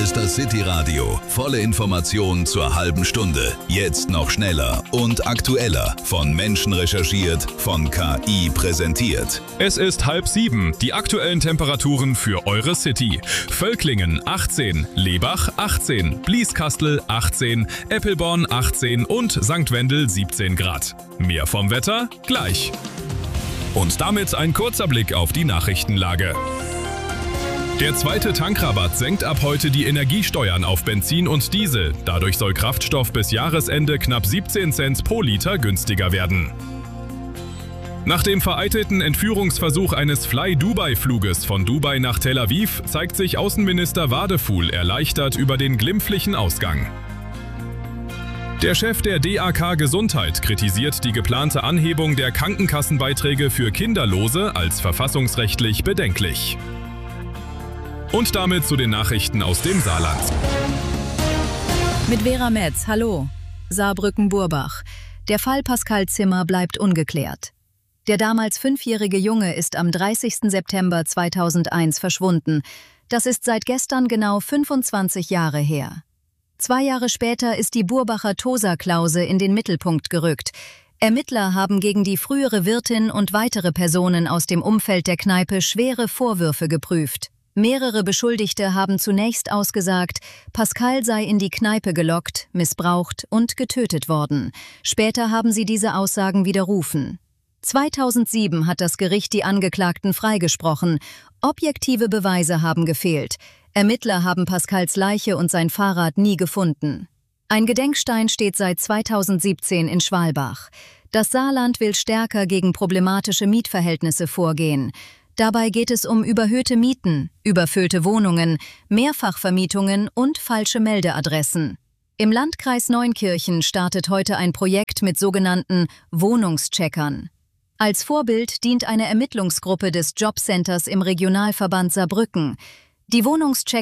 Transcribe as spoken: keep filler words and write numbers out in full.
ist das City-Radio. Volle Informationen zur halben Stunde. Jetzt noch schneller und aktueller. Von Menschen recherchiert, von K I präsentiert. Es ist halb sieben. Die aktuellen Temperaturen für eure City. Völklingen achtzehn, Lebach achtzehn, Blieskastel achtzehn, Eppelborn achtzehn und Sankt Wendel siebzehn Grad. Mehr vom Wetter gleich. Und damit ein kurzer Blick auf die Nachrichtenlage. Der zweite Tankrabatt senkt ab heute die Energiesteuern auf Benzin und Diesel. Dadurch soll Kraftstoff bis Jahresende knapp siebzehn Cent pro Liter günstiger werden. Nach dem vereitelten Entführungsversuch eines Fly-Dubai-Fluges von Dubai nach Tel Aviv zeigt sich Außenminister Wadefuhl erleichtert über den glimpflichen Ausgang. Der Chef der D A K Gesundheit kritisiert die geplante Anhebung der Krankenkassenbeiträge für Kinderlose als verfassungsrechtlich bedenklich. Und damit zu den Nachrichten aus dem Saarland. Mit Vera Metz, hallo. Saarbrücken-Burbach. Der Fall Pascal Zimmer bleibt ungeklärt. Der damals fünfjährige Junge ist am dreißigsten September zweitausendeins verschwunden. Das ist seit gestern genau fünfundzwanzig Jahre her. Zwei Jahre später ist die Burbacher Tosa-Klause in den Mittelpunkt gerückt. Ermittler haben gegen die frühere Wirtin und weitere Personen aus dem Umfeld der Kneipe schwere Vorwürfe geprüft. Mehrere Beschuldigte haben zunächst ausgesagt, Pascal sei in die Kneipe gelockt, missbraucht und getötet worden. Später haben sie diese Aussagen widerrufen. zweitausendsieben hat das Gericht die Angeklagten freigesprochen. Objektive Beweise haben gefehlt. Ermittler haben Pascals Leiche und sein Fahrrad nie gefunden. Ein Gedenkstein steht seit zweitausendsiebzehn in Schwalbach. Das Saarland will stärker gegen problematische Mietverhältnisse vorgehen. Dabei geht es um überhöhte Mieten, überfüllte Wohnungen, Mehrfachvermietungen und falsche Meldeadressen. Im Landkreis Neunkirchen startet heute ein Projekt mit sogenannten Wohnungscheckern. Als Vorbild dient eine Ermittlungsgruppe des Jobcenters im Regionalverband Saarbrücken. Die Wohnungschecker